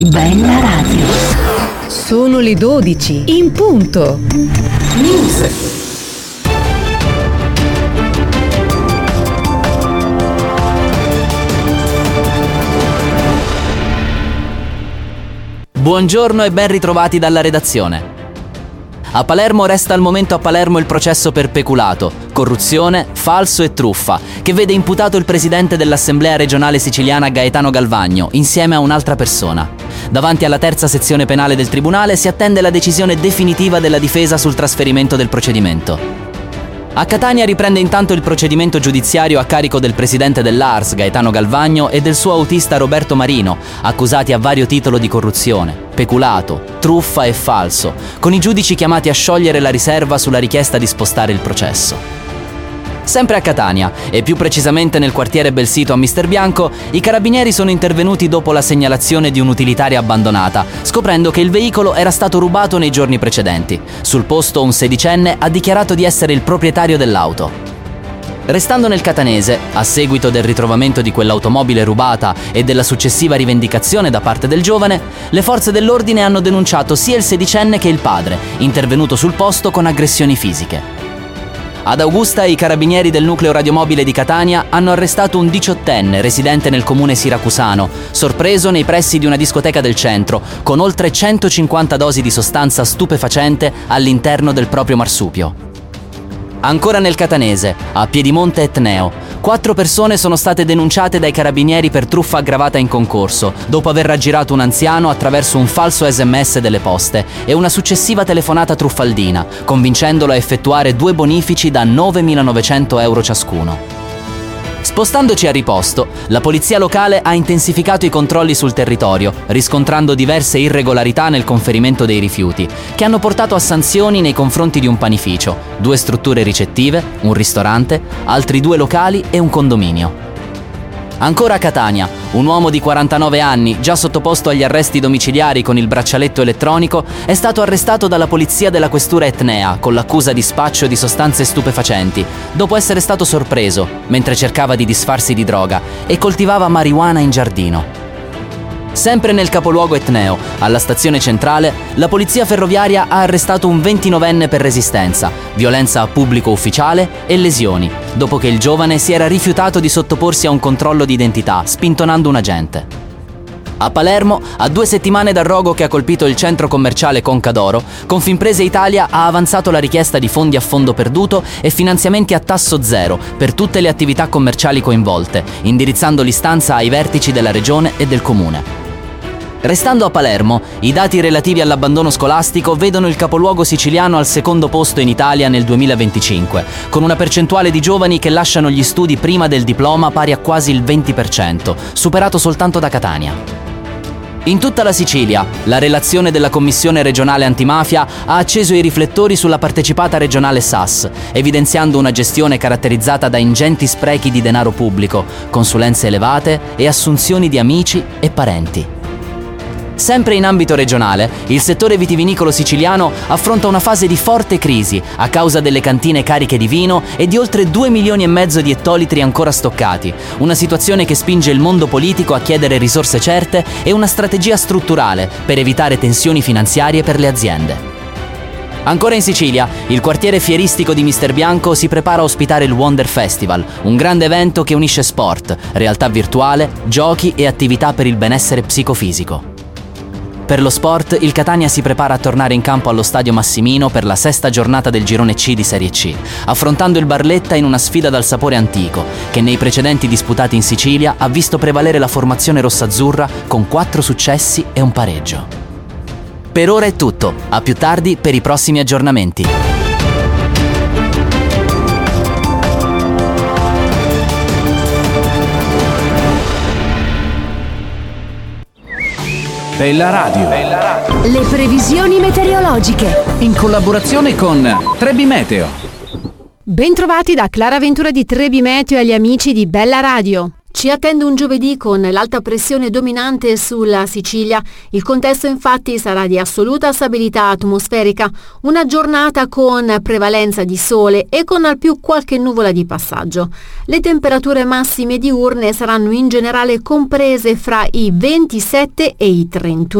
Bella Radio. Sono le 12 in punto. News. Buongiorno e ben ritrovati dalla redazione. A Palermo resta al momento a Palermo il processo per peculato, corruzione, falso e truffa, che vede imputato il presidente dell'Assemblea regionale siciliana Gaetano Galvagno, insieme a un'altra persona. Davanti alla terza sezione penale del tribunale si attende la decisione definitiva della difesa sul trasferimento del procedimento. A Catania riprende intanto il procedimento giudiziario a carico del presidente dell'ARS, Gaetano Galvagno, e del suo autista Roberto Marino, accusati a vario titolo di corruzione, peculato, truffa e falso, con i giudici chiamati a sciogliere la riserva sulla richiesta di spostare il processo. Sempre a Catania, e più precisamente nel quartiere Belsito a Misterbianco, i carabinieri sono intervenuti dopo la segnalazione di un'utilitaria abbandonata, scoprendo che il veicolo era stato rubato nei giorni precedenti. Sul posto un sedicenne ha dichiarato di essere il proprietario dell'auto. Restando nel catanese, a seguito del ritrovamento di quell'automobile rubata e della successiva rivendicazione da parte del giovane, le forze dell'ordine hanno denunciato sia il sedicenne che il padre, intervenuto sul posto con aggressioni fisiche. Ad Augusta i carabinieri del nucleo radiomobile di Catania hanno arrestato un 18enne residente nel comune siracusano, sorpreso nei pressi di una discoteca del centro, con oltre 150 dosi di sostanza stupefacente all'interno del proprio marsupio. Ancora nel catanese, a Piedimonte Etneo, 4 persone sono state denunciate dai carabinieri per truffa aggravata in concorso, dopo aver raggirato un anziano attraverso un falso SMS delle poste e una successiva telefonata truffaldina, convincendolo a effettuare 2 bonifici da 9.900 euro ciascuno. Spostandoci a Riposto, la polizia locale ha intensificato i controlli sul territorio, riscontrando diverse irregolarità nel conferimento dei rifiuti, che hanno portato a sanzioni nei confronti di un panificio, 2 strutture ricettive, un ristorante, altri 2 locali e un condominio. Ancora a Catania, un uomo di 49 anni, già sottoposto agli arresti domiciliari con il braccialetto elettronico, è stato arrestato dalla polizia della questura etnea con l'accusa di spaccio di sostanze stupefacenti, dopo essere stato sorpreso mentre cercava di disfarsi di droga e coltivava marijuana in giardino. Sempre nel capoluogo etneo, alla stazione centrale, la polizia ferroviaria ha arrestato un 29enne per resistenza, violenza a pubblico ufficiale e lesioni, dopo che il giovane si era rifiutato di sottoporsi a un controllo di identità, spintonando un agente. A Palermo, a 2 settimane dal rogo che ha colpito il centro commerciale Conca d'Oro, Confimprese Italia ha avanzato la richiesta di fondi a fondo perduto e finanziamenti a tasso zero per tutte le attività commerciali coinvolte, indirizzando l'istanza ai vertici della regione e del comune. Restando a Palermo, i dati relativi all'abbandono scolastico vedono il capoluogo siciliano al secondo posto in Italia nel 2025, con una percentuale di giovani che lasciano gli studi prima del diploma pari a quasi il 20%, superato soltanto da Catania. In tutta la Sicilia, la relazione della Commissione regionale antimafia ha acceso i riflettori sulla partecipata regionale SAS, evidenziando una gestione caratterizzata da ingenti sprechi di denaro pubblico, consulenze elevate e assunzioni di amici e parenti. Sempre in ambito regionale, il settore vitivinicolo siciliano affronta una fase di forte crisi a causa delle cantine cariche di vino e di oltre 2,5 milioni di ettolitri ancora stoccati, una situazione che spinge il mondo politico a chiedere risorse certe e una strategia strutturale per evitare tensioni finanziarie per le aziende. Ancora in Sicilia, il quartiere fieristico di Misterbianco si prepara a ospitare il Wonder Festival, un grande evento che unisce sport, realtà virtuale, giochi e attività per il benessere psicofisico. Per lo sport, il Catania si prepara a tornare in campo allo Stadio Massimino per la 6ª giornata del Girone C di Serie C, affrontando il Barletta in una sfida dal sapore antico, che nei precedenti disputati in Sicilia ha visto prevalere la formazione rossazzurra con 4 successi e un pareggio. Per ora è tutto, a più tardi per i prossimi aggiornamenti. Bella Radio. Le previsioni meteorologiche. In collaborazione con Trebi Meteo. Bentrovati da Clara Ventura di Trebi Meteo e agli amici di Bella Radio. Ci attende un giovedì con l'alta pressione dominante sulla Sicilia. Il contesto infatti sarà di assoluta stabilità atmosferica, una giornata con prevalenza di sole e con al più qualche nuvola di passaggio. Le temperature massime diurne saranno in generale comprese fra i 27 e i 31